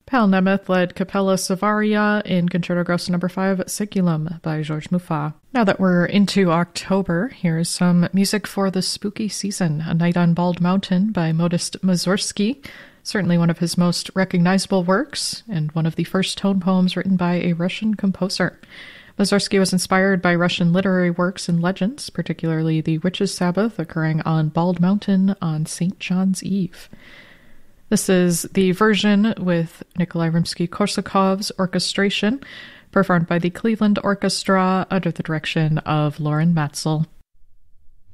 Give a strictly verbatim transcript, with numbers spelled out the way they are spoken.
Paul Nemeth led Capella Savaria in Concerto Grosso number five, Siculum by Georges Muffat. Now that we're into October, here's some music for the spooky season. A Night on Bald Mountain by Modest Mussorgsky, certainly one of his most recognizable works, and one of the first tone poems written by a Russian composer. Mussorgsky was inspired by Russian literary works and legends, particularly the Witches' Sabbath occurring on Bald Mountain on Saint John's Eve. This is the version with Nikolai Rimsky-Korsakov's orchestration, performed by the Cleveland Orchestra under the direction of Loren Matzel.